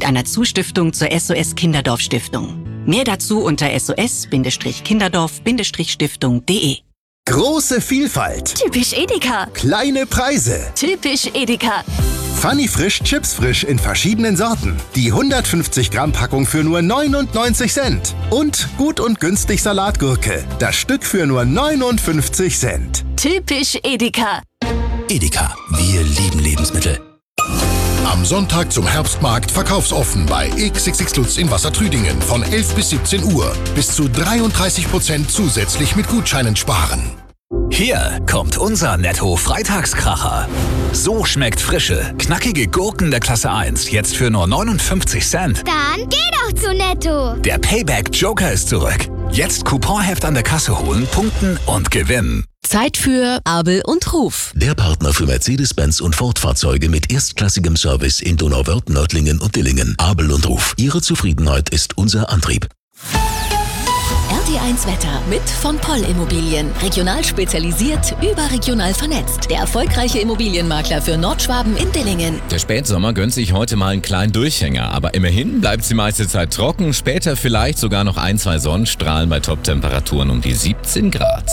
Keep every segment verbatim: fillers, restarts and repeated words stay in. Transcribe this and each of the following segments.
mit einer Zustiftung zur S O S Kinderdorf Stiftung. Mehr dazu unter s o s kinderdorf stiftung punkt de. Große Vielfalt. Typisch Edeka. Kleine Preise. Typisch Edeka. Funny Frisch Chips Frisch in verschiedenen Sorten. Die hundertfünfzig Gramm Packung für nur neunundneunzig Cent. Und gut und günstig Salatgurke. Das Stück für nur neunundfünfzig Cent. Typisch Edeka. Edeka, wir lieben Lebensmittel. Am Sonntag zum Herbstmarkt verkaufsoffen bei X X X Lutz in Wassertrüdingen von elf bis siebzehn Uhr. Bis zu dreiunddreißig Prozent zusätzlich mit Gutscheinen sparen. Hier kommt unser Netto-Freitagskracher. So schmeckt frische, knackige Gurken der Klasse eins jetzt für nur neunundfünfzig Cent. Dann geh doch zu Netto. Der Payback-Joker ist zurück. Jetzt Couponheft an der Kasse holen, punkten und gewinnen. Zeit für Abel und Ruf. Der Partner für Mercedes-Benz und Ford-Fahrzeuge mit erstklassigem Service in Donauwörth, Nördlingen und Dillingen. Abel und Ruf. Ihre Zufriedenheit ist unser Antrieb. R T eins Wetter mit von Poll Immobilien. Regional spezialisiert, überregional vernetzt. Der erfolgreiche Immobilienmakler für Nordschwaben in Dillingen. Der Spätsommer gönnt sich heute mal einen kleinen Durchhänger, aber immerhin bleibt es die meiste Zeit trocken. Später vielleicht sogar noch ein, zwei Sonnenstrahlen bei Top-Temperaturen um die siebzehn Grad.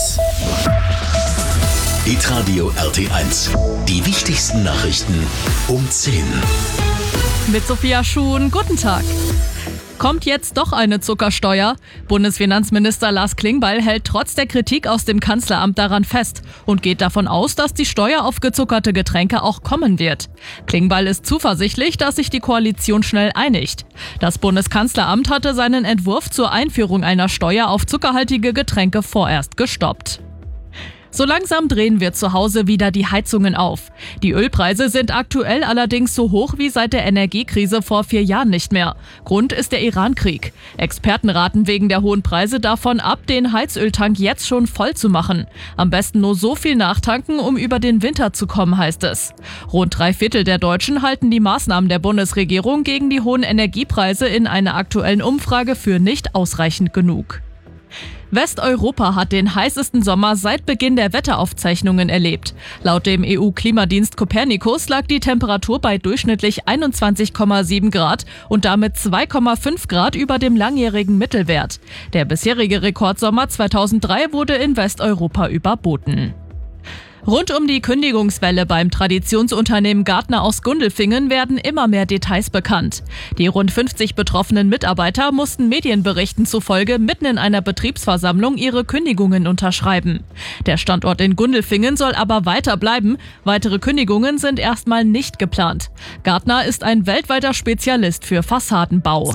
Hitradio R T eins. Die wichtigsten Nachrichten um zehn. Mit Sophia Schuhn, guten Tag. Kommt jetzt doch eine Zuckersteuer? Bundesfinanzminister Lars Klingbeil hält trotz der Kritik aus dem Kanzleramt daran fest und geht davon aus, dass die Steuer auf gezuckerte Getränke auch kommen wird. Klingbeil ist zuversichtlich, dass sich die Koalition schnell einigt. Das Bundeskanzleramt hatte seinen Entwurf zur Einführung einer Steuer auf zuckerhaltige Getränke vorerst gestoppt. So langsam drehen wir zu Hause wieder die Heizungen auf. Die Ölpreise sind aktuell allerdings so hoch wie seit der Energiekrise vor vier Jahren nicht mehr. Grund ist der Iran-Krieg. Experten raten wegen der hohen Preise davon ab, den Heizöltank jetzt schon voll zu machen. Am besten nur so viel nachtanken, um über den Winter zu kommen, heißt es. Rund drei Viertel der Deutschen halten die Maßnahmen der Bundesregierung gegen die hohen Energiepreise in einer aktuellen Umfrage für nicht ausreichend genug. Westeuropa hat den heißesten Sommer seit Beginn der Wetteraufzeichnungen erlebt. Laut dem E U-Klimadienst Copernicus lag die Temperatur bei durchschnittlich einundzwanzig Komma sieben Grad und damit zwei Komma fünf Grad über dem langjährigen Mittelwert. Der bisherige Rekordsommer zweitausenddrei wurde in Westeuropa überboten. Rund um die Kündigungswelle beim Traditionsunternehmen Gartner aus Gundelfingen werden immer mehr Details bekannt. Die rund fünfzig betroffenen Mitarbeiter mussten Medienberichten zufolge mitten in einer Betriebsversammlung ihre Kündigungen unterschreiben. Der Standort in Gundelfingen soll aber weiter bleiben. Weitere Kündigungen sind erstmal nicht geplant. Gartner ist ein weltweiter Spezialist für Fassadenbau.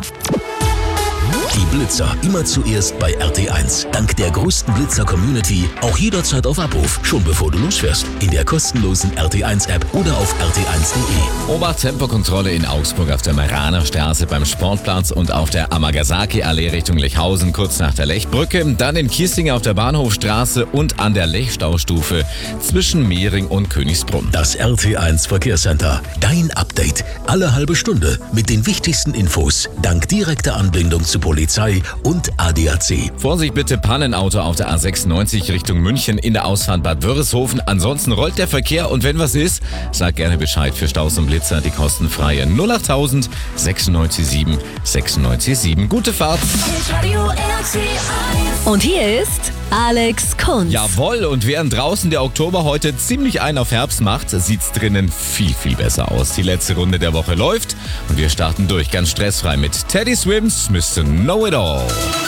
Die Blitzer immer zuerst bei R T eins. Dank der größten Blitzer-Community auch jederzeit auf Abruf, schon bevor du losfährst. In der kostenlosen R T eins App oder auf r t eins punkt de. Obertempokontrolle in Augsburg auf der Meraner Straße beim Sportplatz und auf der Amagasaki-Allee Richtung Lechhausen kurz nach der Lechbrücke. Dann in Kissing auf der Bahnhofstraße und an der Lechstaustufe zwischen Mehring und Königsbrunn. Das R T eins Verkehrscenter. Dein Update. Alle halbe Stunde mit den wichtigsten Infos. Dank direkter Anbindung zu Polizei und A D A C. Vorsicht bitte, Pannenauto auf der A sechsundneunzig Richtung München in der Ausfahrt Bad Wörishofen. Ansonsten rollt der Verkehr und wenn was ist, sag gerne Bescheid für Staus und Blitzer, die kostenfreie null achttausend sechsundneunzig sieben sechsundneunzig sieben. Gute Fahrt! Und hier ist Alex Kunz. Jawohl, und während draußen der Oktober heute ziemlich einen auf Herbst macht, sieht's drinnen viel, viel besser aus. Die letzte Runde der Woche läuft und wir starten durch, ganz stressfrei mit Teddy Swims, Mister Know It All.